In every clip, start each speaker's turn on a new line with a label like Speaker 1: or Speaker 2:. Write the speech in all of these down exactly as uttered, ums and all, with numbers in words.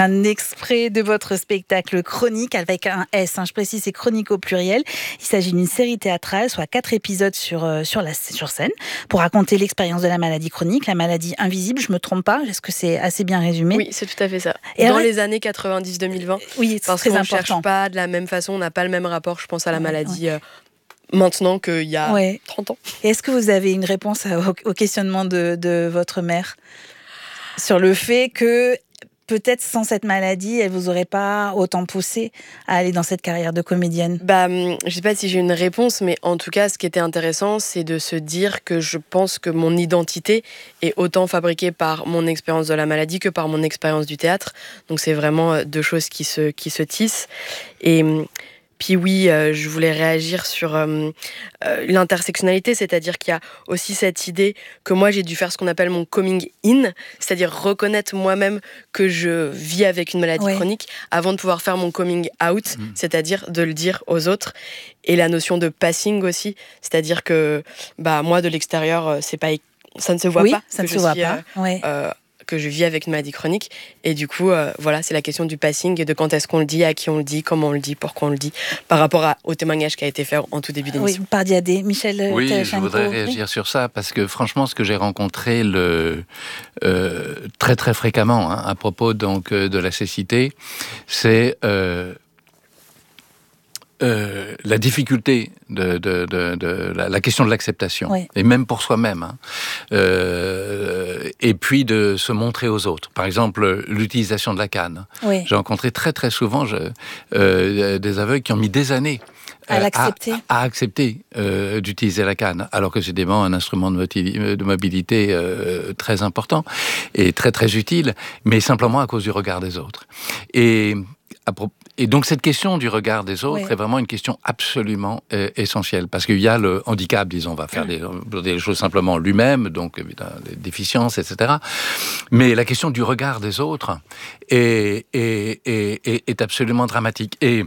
Speaker 1: un extrait de votre spectacle Chronique avec un S. Hein, je précise, c'est Chronique au pluriel. Il s'agit d'une série théâtrale, soit quatre épisodes sur, euh, sur, la, sur scène, pour raconter l'expérience de la maladie chronique, la maladie invisible. Je ne me trompe pas? Est-ce que c'est assez bien résumé?
Speaker 2: Oui, c'est tout à fait ça.
Speaker 1: Et
Speaker 2: Dans
Speaker 1: alors,
Speaker 2: les années quatre-vingt-dix deux mille vingt.
Speaker 1: Oui, c'est
Speaker 2: parce
Speaker 1: très
Speaker 2: qu'on ne
Speaker 1: important.
Speaker 2: cherche pas de la même façon, on n'a pas le même rapport, je pense, à la
Speaker 1: Ouais,
Speaker 2: maladie
Speaker 1: ouais.
Speaker 2: euh, maintenant qu'il y a
Speaker 1: ouais.
Speaker 2: trente ans.
Speaker 1: Et est-ce que vous avez une réponse au, au questionnement de, de votre mère sur le fait que peut-être sans cette maladie, elle vous aurait pas autant poussé à aller dans cette carrière de comédienne?
Speaker 2: Bah, je sais pas si j'ai une réponse, mais en tout cas, ce qui était intéressant, c'est de se dire que je pense que mon identité est autant fabriquée par mon expérience de la maladie que par mon expérience du théâtre. Donc c'est vraiment deux choses qui se, qui se tissent. Et puis oui, euh, je voulais réagir sur euh, euh, l'intersectionnalité, c'est-à-dire qu'il y a aussi cette idée que moi j'ai dû faire ce qu'on appelle mon coming in, c'est-à-dire reconnaître moi-même que je vis avec une maladie
Speaker 1: Ouais.
Speaker 2: chronique avant de pouvoir faire mon coming out, mmh. c'est-à-dire de le dire aux autres. Et la notion de passing aussi, c'est-à-dire que bah, moi de l'extérieur, c'est pas, ça ne se voit
Speaker 1: oui,
Speaker 2: pas.
Speaker 1: ça ne
Speaker 2: se
Speaker 1: je voit
Speaker 2: suis,
Speaker 1: pas.
Speaker 2: Euh,
Speaker 1: ouais.
Speaker 2: euh, que je vis avec une maladie chronique. Et du coup, euh, voilà, c'est la question du passing et de quand est-ce qu'on le dit, à qui on le dit, comment on le dit, pourquoi on le dit, par rapport à, au témoignage qui a été fait en tout début d'émission.
Speaker 1: Oui, par Diadé. Michel
Speaker 3: Oui,
Speaker 1: Telachenko.
Speaker 3: je voudrais réagir oui. sur ça, parce que franchement, ce que j'ai rencontré le, euh, très très fréquemment hein, à propos donc, de la cécité, c'est... Euh, Euh, la difficulté de, de, de, de la, la question de l'acceptation, oui. et même pour soi-même, hein. euh, et puis de se montrer aux autres. Par exemple, l'utilisation de la canne. Oui. J'ai rencontré très très souvent je, euh, des aveugles qui ont mis des années
Speaker 1: à, euh, l'accepter.
Speaker 3: à, à accepter euh, d'utiliser la canne, alors que c'est évidemment un instrument de, moti- de mobilité euh, très important et très très utile, mais simplement à cause du regard des autres. Et à propos Et donc cette question du regard des autres oui. est vraiment une question absolument euh, essentielle, parce qu'il y a le handicap, disons, on va faire des, des choses simplement lui-même, donc évidemment, des déficiences, et cetera. Mais la question du regard des autres est, est, est, est, est absolument dramatique. Et,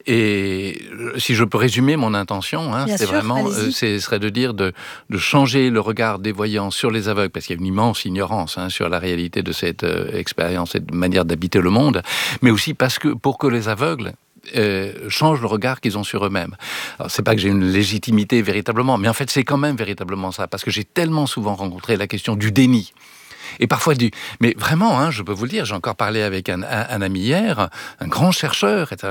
Speaker 3: et si je peux résumer mon intention, hein, c'est sûr, vraiment, euh, ce serait de dire de, de changer le regard des voyants sur les aveugles, parce qu'il y a une immense ignorance hein, sur la réalité de cette euh, expérience, cette manière d'habiter le monde, mais aussi parce que pour que les aveugles euh, changent le regard qu'ils ont sur eux-mêmes. Alors, c'est pas que j'ai une légitimité véritablement, mais en fait, c'est quand même véritablement ça, parce que j'ai tellement souvent rencontré la question du déni. Et parfois du... Mais vraiment, hein, je peux vous le dire, j'ai encore parlé avec un, un, un ami hier, un grand chercheur, et cetera.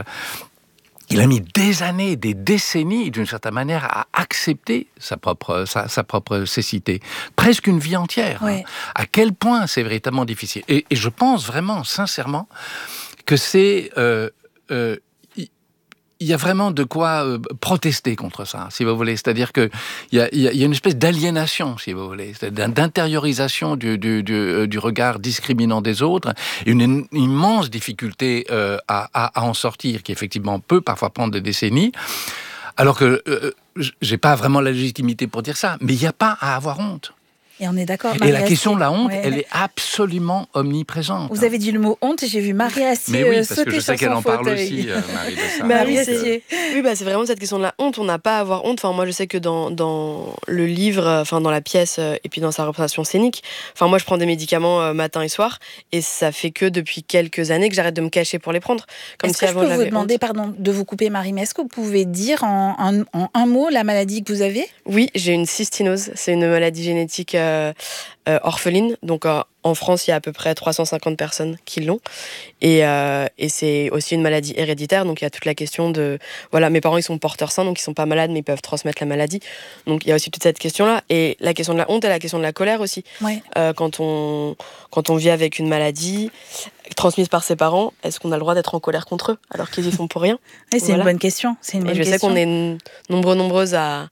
Speaker 3: Il a mis des années, des décennies, d'une certaine manière, à accepter sa propre, sa, sa propre cécité. Presque une vie entière. Ouais. Hein. À quel point c'est véritablement difficile. Et, et je pense vraiment, sincèrement, que c'est... Euh, euh, il y a vraiment de quoi euh, protester contre ça, si vous voulez. C'est-à-dire qu'il y a, y a, y a une espèce d'aliénation, si vous voulez, d'intériorisation du, du, du, du regard discriminant des autres, une, une immense difficulté euh, à, à, à en sortir, qui effectivement peut parfois prendre des décennies, alors que euh, j'ai pas vraiment la légitimité pour dire ça, mais il n'y a pas à avoir honte.
Speaker 1: Et on est d'accord.
Speaker 3: Et la question de la honte,
Speaker 1: ouais,
Speaker 3: elle
Speaker 1: mais...
Speaker 3: est absolument omniprésente.
Speaker 1: Vous avez dit le mot honte et j'ai vu Marie Assier
Speaker 3: mais oui, parce
Speaker 1: sauter
Speaker 3: que je sais qu'elle en
Speaker 1: fauteuil.
Speaker 3: parle aussi, euh, Marie de ça.
Speaker 2: Marie Assier. Oui, bah, c'est vraiment cette question de la honte. On n'a pas à avoir honte. Enfin, moi, je sais que dans, dans le livre, enfin, dans la pièce et puis dans sa représentation scénique, enfin, moi, je prends des médicaments euh, matin et soir et ça fait que depuis quelques années que j'arrête de me cacher pour les prendre. Comme
Speaker 1: est-ce
Speaker 2: si
Speaker 1: que
Speaker 2: avant,
Speaker 1: je peux vous
Speaker 2: j'avais
Speaker 1: demander,
Speaker 2: honte.
Speaker 1: pardon, de vous couper, Marie, mais est-ce que vous pouvez dire en, en, en un mot la maladie que vous avez ?
Speaker 2: Oui, j'ai une cystinose. C'est une maladie génétique euh, euh, orpheline. Donc, euh, en France, il y a à peu près trois cent cinquante personnes qui l'ont. Et, euh, et c'est aussi une maladie héréditaire. Donc, il y a toute la question de... Voilà, mes parents, ils sont porteurs sains, donc ils ne sont pas malades, mais ils peuvent transmettre la maladie. Donc, il y a aussi toute cette question-là. Et la question de la honte et la question de la colère aussi.
Speaker 1: Ouais.
Speaker 2: Euh, quand, on, quand on vit avec une maladie transmise par ses parents, est-ce qu'on a le droit d'être en colère contre eux, alors qu'ils y sont pour rien ?
Speaker 1: Et c'est voilà. une bonne question. C'est une bonne
Speaker 2: et je
Speaker 1: question.
Speaker 2: sais qu'on est nombreux, nombreuses à...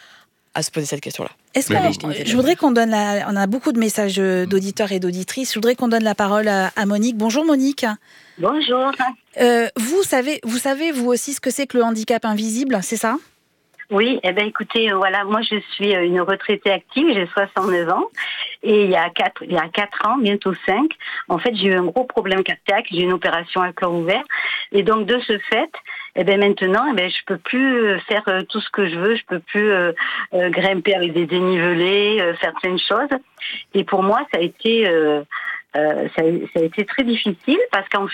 Speaker 2: à se poser cette question-là.
Speaker 1: Est-ce qu'on, je voudrais qu'on donne la, on a beaucoup de messages d'auditeurs et d'auditrices. Je voudrais qu'on donne la parole à, à Monique. Bonjour Monique.
Speaker 4: Bonjour.
Speaker 1: Euh, vous savez, vous savez vous aussi ce que c'est que le handicap invisible, c'est ça ?
Speaker 4: Oui, eh ben écoutez, voilà, moi je suis une retraitée active, j'ai soixante-neuf ans et il y a quatre, il y a quatre ans, bientôt cinq, en fait j'ai eu un gros problème cardiaque, j'ai eu une opération à cœur ouvert et donc de ce fait, eh ben maintenant, eh ben je peux plus faire tout ce que je veux, je peux plus euh, euh, grimper avec des dénivelés, euh, faire plein de choses et pour moi ça a été euh, euh, ça, a, ça a été très difficile parce qu'en